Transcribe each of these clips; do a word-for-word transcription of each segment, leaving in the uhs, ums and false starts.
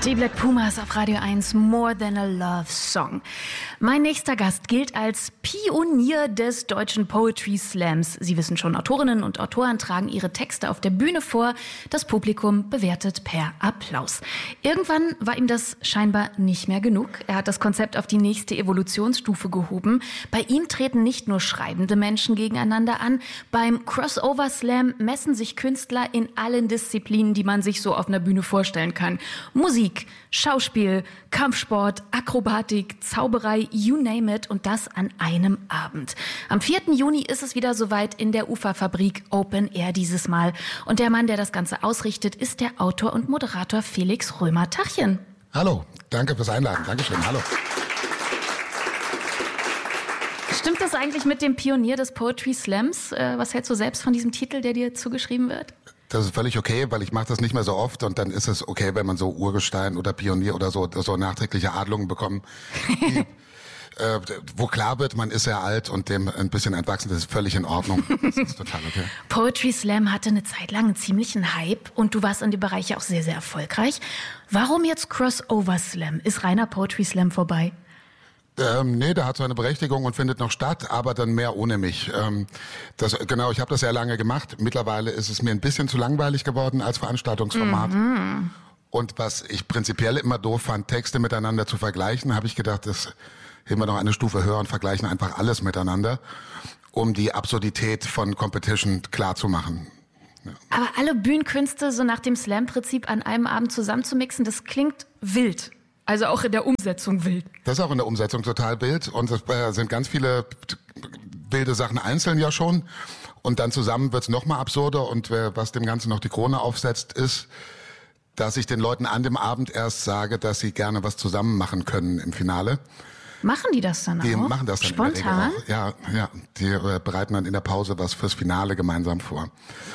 Die Black Pumas auf Radio eins, More Than a Love Song. Mein nächster Gast gilt als Pionier des deutschen Poetry Slams. Sie wissen schon, Autorinnen und Autoren tragen ihre Texte auf der Bühne vor. Das Publikum bewertet per Applaus. Irgendwann war ihm das scheinbar nicht mehr genug. Er hat das Konzept auf die nächste Evolutionsstufe gehoben. Bei ihm treten nicht nur schreibende Menschen gegeneinander an. Beim Crossover Slam messen sich Künstler in allen Disziplinen, die man sich so auf einer Bühne vorstellen kann. Musik, Schauspiel, Kampfsport, Akrobatik, Zauberei, you name it, und das an einem Abend. Am vierten Juni ist es wieder soweit in der Uferfabrik Open Air dieses Mal. Und der Mann, der das Ganze ausrichtet, ist der Autor und Moderator Felix Römer. Tachchen. Hallo, danke fürs Einladen. Dankeschön, hallo. Stimmt das eigentlich mit dem Pionier des Poetry Slams? Was hältst du selbst von diesem Titel, der dir zugeschrieben wird? Das ist völlig okay, weil ich mache das nicht mehr so oft und dann ist es okay, wenn man so Urgestein oder Pionier oder so, so nachträgliche Adlungen bekommt, die, äh, wo klar wird, man ist sehr alt und dem ein bisschen entwachsen, das ist völlig in Ordnung. Das ist total okay. Poetry Slam hatte eine Zeit lang einen ziemlichen Hype und du warst in dem Bereich auch sehr, sehr erfolgreich. Warum jetzt Crossover Slam? Ist reiner Poetry Slam vorbei? Ähm, nee, der hat seine Berechtigung und findet noch statt, aber dann mehr ohne mich. Ähm, das, genau, ich habe das sehr lange gemacht. Mittlerweile ist es mir ein bisschen zu langweilig geworden als Veranstaltungsformat. Mhm. Und was ich prinzipiell immer doof fand, Texte miteinander zu vergleichen, habe ich gedacht, das heben wir noch eine Stufe höher und vergleichen einfach alles miteinander, um die Absurdität von Competition klar zu machen. Ja. Aber alle Bühnenkünste so nach dem Slam-Prinzip an einem Abend zusammenzumixen, das klingt wild. Also auch in der Umsetzung wild. Das ist auch in der Umsetzung total wild. Und es äh, sind ganz viele wilde Sachen einzeln ja schon. Und dann zusammen wird's noch mal absurder. Und äh, was dem Ganzen noch die Krone aufsetzt, ist, dass ich den Leuten an dem Abend erst sage, dass sie gerne was zusammen machen können im Finale. Machen die das dann auch? Die machen das dann spontan? In der Regel auch. Ja, ja. Die äh, bereiten dann in der Pause was fürs Finale gemeinsam vor.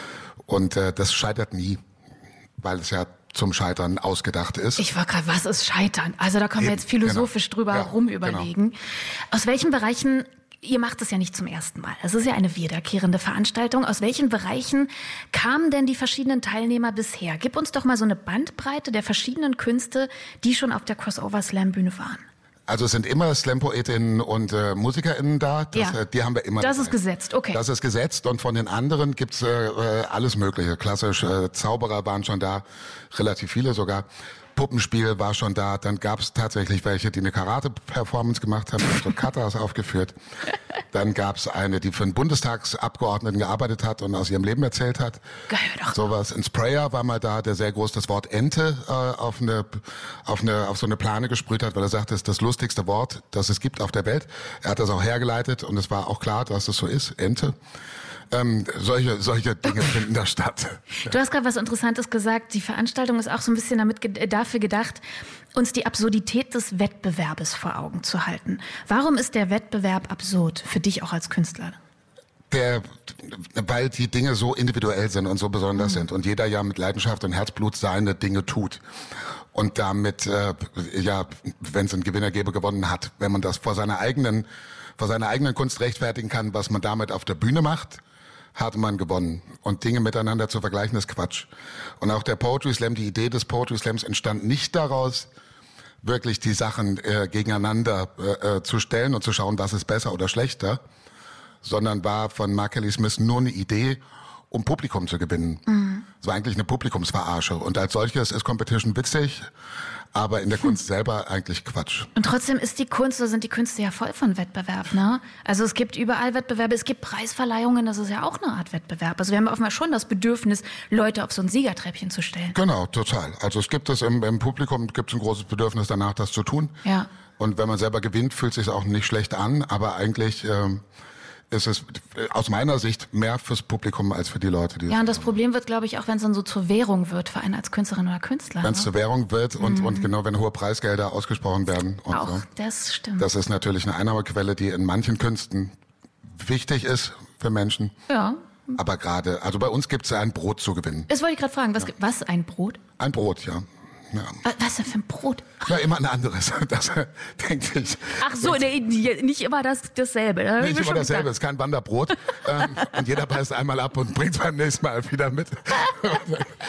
Und äh, das scheitert nie, weil es ja zum Scheitern ausgedacht ist. Ich war gerade, was ist Scheitern? Also da können wir jetzt philosophisch genau. drüber ja, rumüberlegen. Genau. Aus welchen Bereichen, ihr macht es ja nicht zum ersten Mal, es ist ja eine wiederkehrende Veranstaltung, aus welchen Bereichen kamen denn die verschiedenen Teilnehmer bisher? Gib uns doch mal so eine Bandbreite der verschiedenen Künste, die schon auf der Crossover-Slam-Bühne waren. Also es sind immer Slam-PoetInnen und äh, MusikerInnen da. Das, ja. äh, die haben wir immer. Das dabei. ist gesetzt, okay. Das ist gesetzt und von den anderen gibt's äh, alles Mögliche. Klassisch, äh, Zauberer waren schon da, relativ viele sogar. Puppenspiel war schon da. Dann gab's tatsächlich welche, die eine Karate-Performance gemacht haben, also Katas aufgeführt. Dann gab's eine, die für einen Bundestagsabgeordneten gearbeitet hat und aus ihrem Leben erzählt hat. Geil, doch. Sowas. Ein Sprayer war mal da, der sehr groß das Wort Ente äh, auf eine auf eine auf so eine Plane gesprüht hat, weil er sagte, es ist das lustigste Wort, das es gibt auf der Welt. Er hat das auch hergeleitet und es war auch klar, dass es so ist. Ente. Ähm, solche, solche Dinge finden da statt. Du hast gerade was Interessantes gesagt. Die Veranstaltung ist auch so ein bisschen damit ge- dafür gedacht, uns die Absurdität des Wettbewerbes vor Augen zu halten. Warum ist der Wettbewerb absurd für dich auch als Künstler? Der, weil die Dinge so individuell sind und so besonders mhm. sind und jeder ja mit Leidenschaft und Herzblut seine Dinge tut und damit, äh, ja, wenn es einen Gewinner gäbe, gewonnen hat. Wenn man das vor seiner eigenen, vor seiner eigenen Kunst rechtfertigen kann, was man damit auf der Bühne macht, hat man gewonnen. Und Dinge miteinander zu vergleichen, ist Quatsch. Und auch der Poetry Slam, die Idee des Poetry Slams entstand nicht daraus, wirklich die Sachen äh, gegeneinander äh, zu stellen und zu schauen, was ist besser oder schlechter, sondern war von Mark Kelly Smith nur eine Idee, um Publikum zu gewinnen. Mhm. Es war eigentlich eine Publikumsverarsche. Und als solches ist Competition witzig, aber in der Kunst selber eigentlich Quatsch. Und trotzdem ist die Kunst, da sind die Künste ja voll von Wettbewerb, ne? Also es gibt überall Wettbewerbe, es gibt Preisverleihungen, das ist ja auch eine Art Wettbewerb. Also wir haben offenbar schon das Bedürfnis, Leute auf so ein Siegertreppchen zu stellen. Genau, total. Also es gibt es im, im Publikum, gibt es ein großes Bedürfnis danach, das zu tun. Ja. Und wenn man selber gewinnt, fühlt es sich auch nicht schlecht an, aber eigentlich ähm, ist es aus meiner Sicht mehr fürs Publikum als für die Leute. Die ja, und das Problem wird, glaube ich, auch wenn es dann so zur Währung wird für einen als Künstlerin oder Künstler. Wenn es zur Währung wird und, mhm. und genau, wenn hohe Preisgelder ausgesprochen werden. Und auch, so. Das stimmt. Das ist natürlich eine Einnahmequelle, die in manchen Künsten wichtig ist für Menschen. Ja. Aber gerade, also bei uns gibt es ein Brot zu gewinnen. Das wollte ich gerade fragen. Was, ja. gibt, was, ein Brot? Ein Brot, ja. Ja. Was denn für ein Brot? Ja, immer ein anderes, das denke ich. Ach so, nee, nicht immer das, dasselbe. Da nicht immer dasselbe, es ist kein Wanderbrot. ähm, und jeder beißt einmal ab und bringt beim nächsten Mal wieder mit.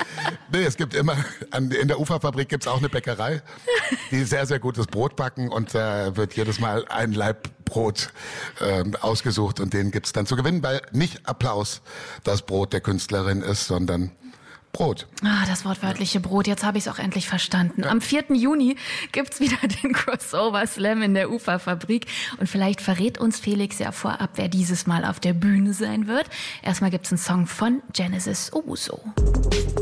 Nee, es gibt immer, an, in der Uferfabrik gibt's auch eine Bäckerei, die sehr, sehr gutes Brot backen und da äh, wird jedes Mal ein Laib Brot äh, ausgesucht und den gibt's dann zu gewinnen, weil nicht Applaus das Brot der Künstlerin ist, sondern Brot. Ah, das wortwörtliche Brot, jetzt habe ich es auch endlich verstanden. Ja. Am vierten Juni gibt's wieder den Crossover Slam in der Uferfabrik und vielleicht verrät uns Felix ja vorab, wer dieses Mal auf der Bühne sein wird. Erstmal gibt's einen Song von Genesis Owusu.